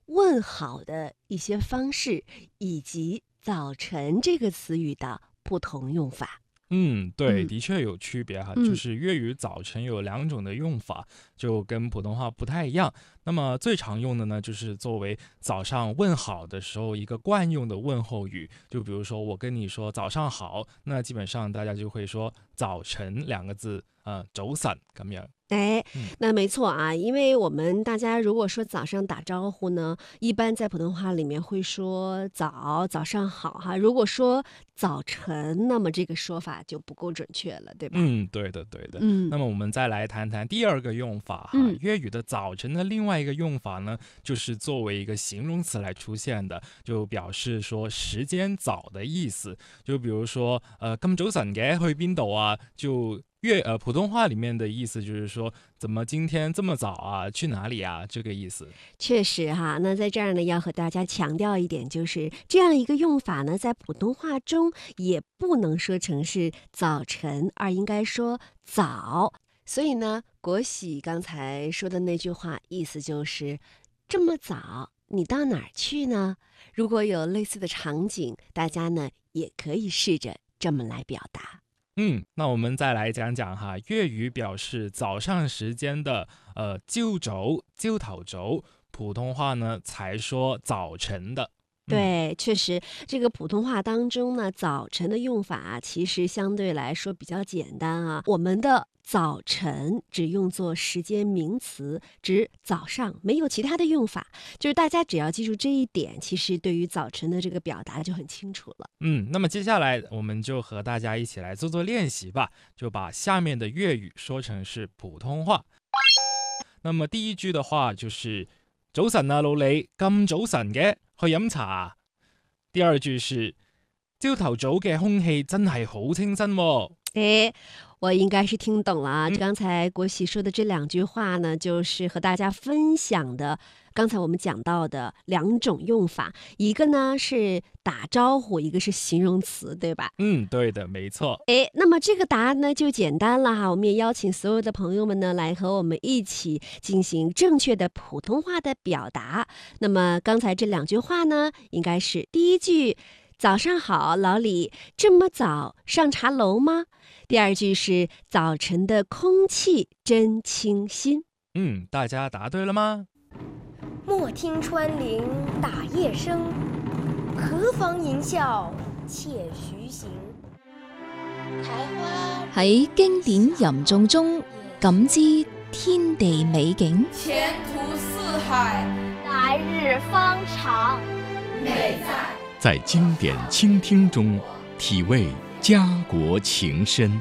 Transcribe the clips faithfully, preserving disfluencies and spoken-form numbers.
问好的一些方式，以及早晨这个词语的不同用法。 嗯，对， 嗯的确有区别哈，就嗯是粤语早晨有两种的用法，就跟普通话不太一样。那么最常用的呢，就是作为早上问好的时候一个惯用的问候语。就比如说我跟你说早上好，那基本上大家就会说早晨两个字，呃，早晨咁樣。 哎， 嗯那没错啊，因为我们大家如果说早上打招呼呢，一般在普通话里面会说早，早上好哈。如果说早晨，那么这个说法就不够准确了，对吧？ 嗯，对的对的。 嗯那么我们再来谈谈第二个用法哈， 嗯， 粤语的早晨的另外一个用法呢，就是作为一个形容词来出现的，就表示说时间早的意思。就比如说，呃，咁早晨嘅去邊度啊？就粤呃普通话里面的意思就是说，怎么今天这么早啊？去哪里啊？这个意思。 确实哈。那在这儿呢，要和大家强调一点，就是这样一个用法呢，在普通话中也不能说成是早晨，而应该说早。所以呢，国喜刚才说的那句话，意思就是这么早，你到哪儿去呢？如果有类似的场景，大家呢也可以试着这么来表达。 嗯，那我们再来讲讲哈，粤语表示早上时间的呃朝早、朝頭早，普通话呢才说早晨的。嗯对，确实，这个普通话当中呢，早晨的用法啊其实相对来说比较简单啊。我们的早晨只用作时间名词，指早上，没有其他的用法。就是大家只要记住这一点，其实对于早晨的这个表达就很清楚了。 嗯，那么接下来我们就和大家一起来做做练习吧，就把下面的粤语说成是普通话。那么第一句的话就是早晨啊，老李，咁早晨嘅去飲茶啊。第二句是朝頭早嘅空氣真係好清新喎。 诶，我应该是听懂了啊！ 嗯刚才国喜说的这两句话呢，就是和大家分享的刚才我们讲到的两种用法，一个呢是打招呼，一个是形容词，对吧？ 嗯，对的，没错。 诶，那么这个答案呢就简单了哈，我们也邀请所有的朋友们呢来和我们一起进行正确的普通话的表达。那么刚才这两句话呢，应该是第一句。早上好，老李，这么早上茶楼吗？第二句是早晨的空气真清新。 嗯，大家答对了吗？ 莫听穿林打叶声，何妨吟啸且徐行。苔花喺經典吟誦中感知天地美景， 前途似海， 来日方长。 美在在经典倾听中体味家国情深。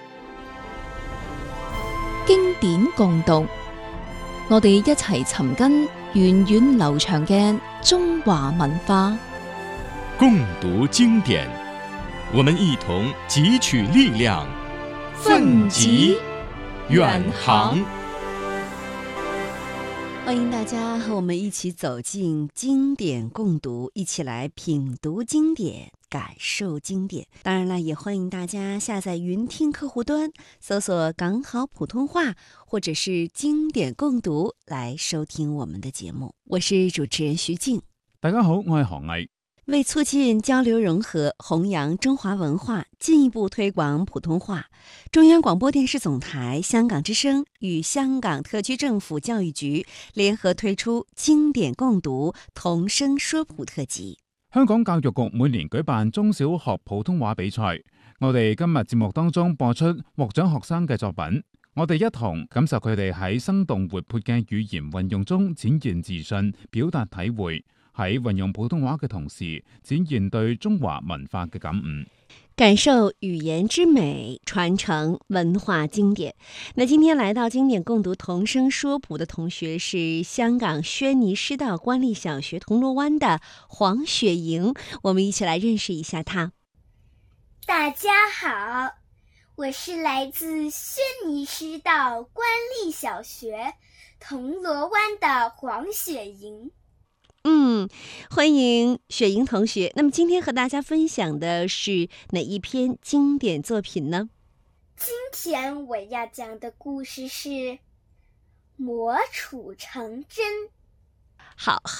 經典共讀，我哋一齊尋根源遠流長嘅中華文化。 共讀經典，我們一同汲取力量，奮楫遠航。 欢迎大家和我们一起走进经典共读，一起来品读经典，感受经典。当然了，也欢迎大家下载云听客户端，搜索港好普通话或者是经典共读来收听我们的节目。我是主持人徐静。 大家好，我係韓毅。 为促进交流融合，弘扬中华文化，进一步推广普通话，中央广播电视总台、香港之声与香港特区政府教育局联合推出经典共讀同聲說普特輯。 香港教育局每年舉辦中小學普通話比賽，我哋今日節目當中播出獲獎學生嘅作品，我哋一同感受佢哋喺生動活潑嘅語言運用中展現自信、表達體會。喺運用普通話嘅同時，展現對中華文化嘅感悟， 感受語言之美，傳承文化經典。那今天來到經典共讀同聲說普的同學是香港軒尼詩道官立小學銅鑼灣的黃雪瑩，我們一起來認識一下她。 大家好，我是來自軒尼詩道官立小學銅鑼灣的黃雪瑩。 嗯，欢迎雪莹同学。那么今天和大家分享的是哪一篇经典作品呢？ 今天我要讲的故事是《磨杵成针》。 好，